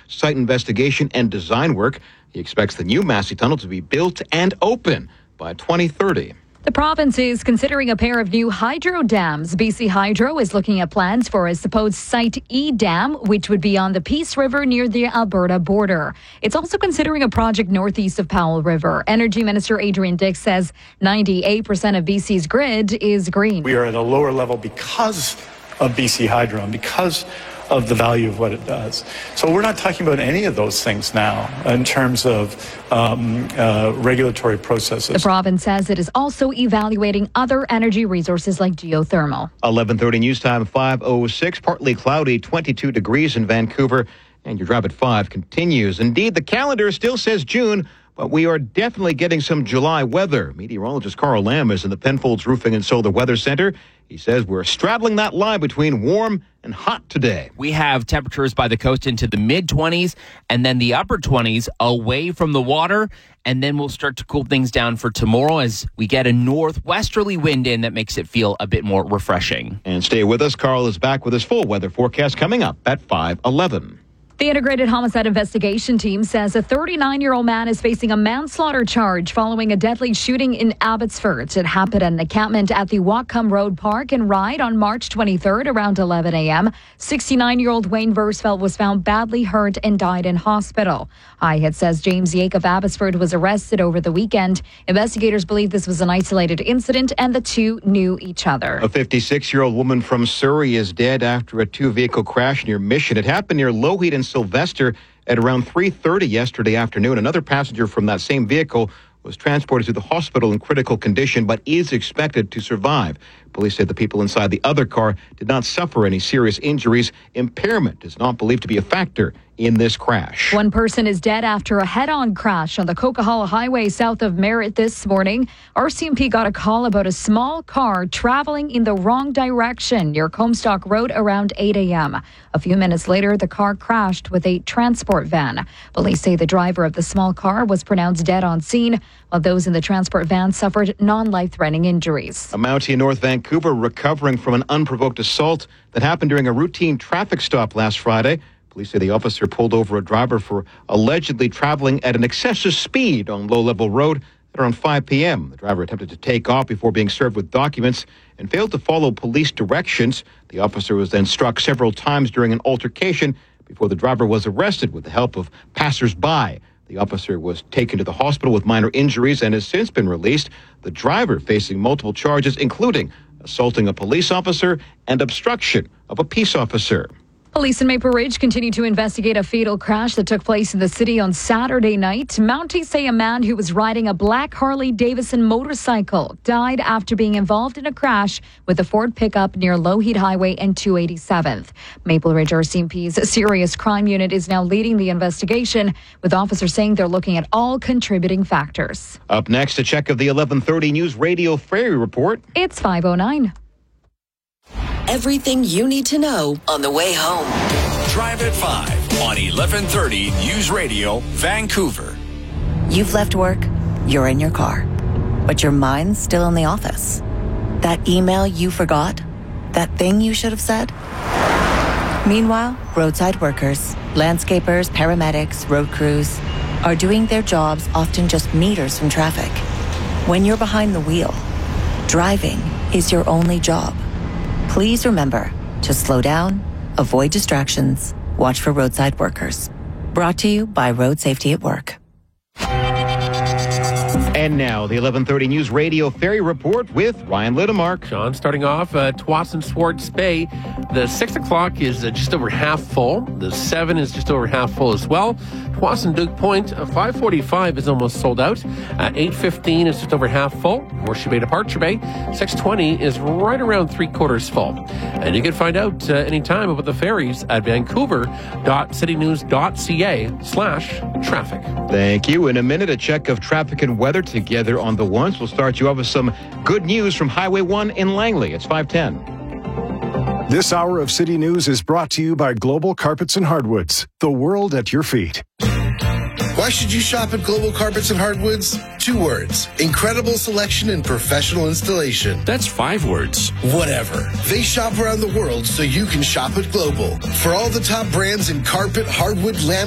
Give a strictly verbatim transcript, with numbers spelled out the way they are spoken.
site investigation and design work. He expects the new Massey Tunnel to be built and open by twenty thirty. The province is considering a pair of new hydro dams. B C Hydro is looking at plans for a supposed Site E Dam, which would be on the Peace River near the Alberta border. It's also considering a project northeast of Powell River. Energy Minister Adrian Dix says ninety-eight percent of B C's grid is green. We are at a lower level because of B C Hydro and because of the value of what it does. So we're not talking about any of those things now in terms of um, uh, regulatory processes. The province says it is also evaluating other energy resources like geothermal. eleven thirty news time, five oh six, partly cloudy, twenty-two degrees in Vancouver, and your drive at five continues. Indeed, the calendar still says June, but we are definitely getting some July weather. Meteorologist Carl Lamb is in the Penfolds Roofing and Solar Weather Center. He says we're straddling that line between warm and hot today. We have temperatures by the coast into the mid-twenties and then the upper twenties away from the water. And then we'll start to cool things down for tomorrow as we get a northwesterly wind in that makes it feel a bit more refreshing. And stay with us. Carl is back with his full weather forecast coming up at five eleven. The Integrated Homicide Investigation Team says a thirty-nine-year-old man is facing a manslaughter charge following a deadly shooting in Abbotsford. It happened at an encampment at the Whatcom Road Park and Ride on March twenty-third around eleven a.m. sixty-nine-year-old Wayne Versfeld was found badly hurt and died in hospital. Hi-Hit says James Yake of Abbotsford was arrested over the weekend. Investigators believe this was an isolated incident and the two knew each other. A fifty-six-year-old woman from Surrey is dead after a two-vehicle crash near Mission. It happened near Lougheed and Sylvester at around three thirty yesterday afternoon. Another passenger from that same vehicle was transported to the hospital in critical condition but is expected to survive. Police said the people inside the other car did not suffer any serious injuries. Impairment is not believed to be a factor in this crash. One person is dead after a head-on crash on the Coquihalla Highway south of Merritt this morning. R C M P got a call about a small car traveling in the wrong direction near Comstock Road around eight a.m. A few minutes later, the car crashed with a transport van. Police say the driver of the small car was pronounced dead on scene, while those in the transport van suffered non-life-threatening injuries. A Mountie in North Vancouver recovering from an unprovoked assault that happened during a routine traffic stop last Friday. Police say the officer pulled over a driver for allegedly traveling at an excessive speed on Low Level Road at around five p.m. The driver attempted to take off before being served with documents and failed to follow police directions. The officer was then struck several times during an altercation before the driver was arrested with the help of passers-by. The officer was taken to the hospital with minor injuries and has since been released. The driver facing multiple charges, including assaulting a police officer and obstruction of a peace officer. Police in Maple Ridge continue to investigate a fatal crash that took place in the city on Saturday night. Mounties say a man who was riding a black Harley-Davidson motorcycle died after being involved in a crash with a Ford pickup near Lougheed Highway and two eighty-seventh. Maple Ridge R C M P's Serious Crime Unit is now leading the investigation, with officers saying they're looking at all contributing factors. Up next, a check of the eleven thirty News Radio Ferry Report. It's five oh nine. Everything you need to know on the way home. Drive at five on eleven thirty News Radio, Vancouver. You've left work, you're in your car, but your mind's still in the office. That email you forgot? That thing you should have said? Meanwhile, roadside workers, landscapers, paramedics, road crews are doing their jobs often just meters from traffic. When you're behind the wheel, driving is your only job. Please remember to slow down, avoid distractions, watch for roadside workers. Brought to you by Road Safety at Work. And now, the eleven thirty News Radio Ferry Report with Ryan Littlemark. John, starting off, uh, Tsawwassen Swartz Bay. The six o'clock is uh, just over half full. The seven is just over half full as well. Tsawwassen Duke Point, uh, five forty-five is almost sold out. Uh, eight fifteen is just over half full. Horseshoe Bay Departure Bay, six twenty is right around three quarters full. And you can find out uh, anytime about the ferries at vancouver.citynews.ca slash traffic. Thank you. In a minute, a check of traffic and weather together on the ones. We'll start you off with some good news from Highway one in Langley. It's five ten. This hour of City News is brought to you by Global Carpets and Hardwoods, the world at your feet. Why should you shop at Global Carpets and Hardwoods? Two words. Incredible selection and professional installation. That's five words. Whatever. They shop around the world so you can shop at Global. For all the top brands in carpet, hardwood, laminate,